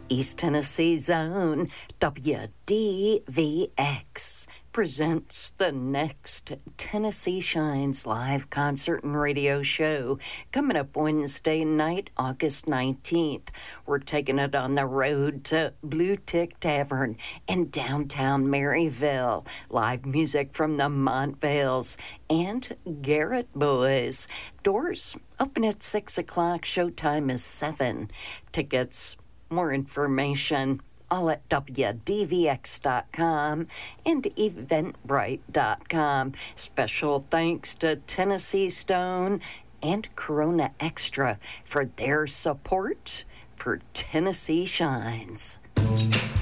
East Tennessee's own WDVX presents the next Tennessee Shines live concert and radio show coming up Wednesday night, August 19th. We're taking it on the road to Blue Tick Tavern in downtown Maryville. Live music from the Montvales and Garrett Boys. Doors open at 6 o'clock. Showtime is 7. Tickets, more information, all at WDVX.com and Eventbrite.com. Special thanks to Tennessee Stone and Corona Extra for their support for Tennessee Shines.